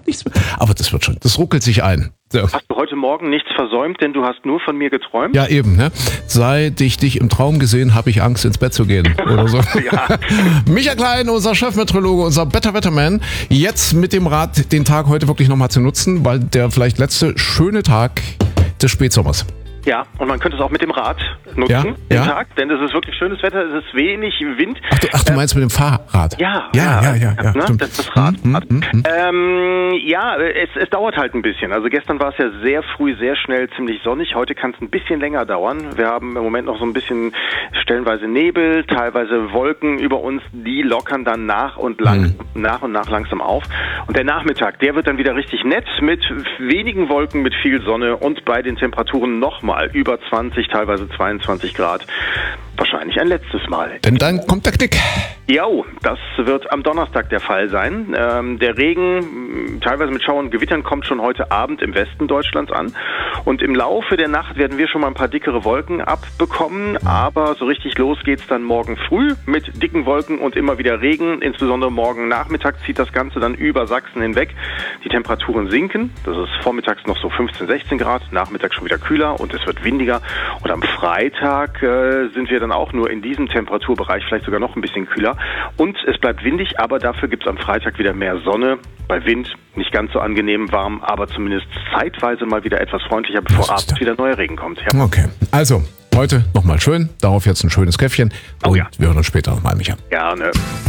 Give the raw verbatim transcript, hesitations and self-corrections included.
nichts mehr. Aber das wird schon, das ruckelt sich ein. So. Hast du heute Morgen nichts versäumt, denn du hast nur von mir geträumt? Ja, eben. Ne? Seit ich dich im Traum gesehen, habe ich Angst, ins Bett zu gehen. Oder so. Ja. Micha Klein, unser Chefmeteorologe, unser Better Wetterman, jetzt mit dem Rat, den Tag heute wirklich nochmal zu nutzen, weil der vielleicht letzte schöne Tag des Spätsommers. Ja, und man könnte es auch mit dem Rad nutzen, Ja, den ja. Tag, denn es ist wirklich schönes Wetter, es ist wenig Wind. Ach, du, ach, du meinst mit dem Fahrrad? Ja, ja, ja, ja. ja, ne? stimmt. Das, das Rad. Mm, mm, mm. Ähm, ja, es, es dauert halt ein bisschen. Also gestern war es ja sehr früh, sehr schnell, ziemlich sonnig. Heute kann es ein bisschen länger dauern. Wir haben im Moment noch so ein bisschen stellenweise Nebel, teilweise Wolken über uns. Die lockern dann nach und lang, mm. nach und nach langsam auf. Und der Nachmittag, der wird dann wieder richtig nett mit wenigen Wolken, mit viel Sonne und bei den Temperaturen nochmal über zwanzig, teilweise zweiundzwanzig Grad. Wahrscheinlich ein letztes Mal. Denn dann kommt der Knick. Jo, das wird am Donnerstag der Fall sein. Ähm, der Regen, teilweise mit Schauern und Gewittern, kommt schon heute Abend im Westen Deutschlands an. Und im Laufe der Nacht werden wir schon mal ein paar dickere Wolken abbekommen. Aber so richtig los geht's dann morgen früh mit dicken Wolken und immer wieder Regen. Insbesondere morgen Nachmittag zieht das Ganze dann über Sachsen hinweg. Die Temperaturen sinken. Das ist vormittags noch so fünfzehn, sechzehn Grad. Nachmittags schon wieder kühler und es wird windiger. Und am Freitag äh, sind wir dann auch nur in diesem Temperaturbereich, vielleicht sogar noch ein bisschen kühler. Und es bleibt windig, aber dafür gibt es am Freitag wieder mehr Sonne. Bei Wind nicht ganz so angenehm warm, aber zumindest zeitweise mal wieder etwas freundlicher, bevor abends wieder neuer Regen kommt. Ja. Okay, also heute nochmal schön. Darauf jetzt ein schönes Käffchen. Oh und ja. wir hören uns später nochmal, Micha. Gerne.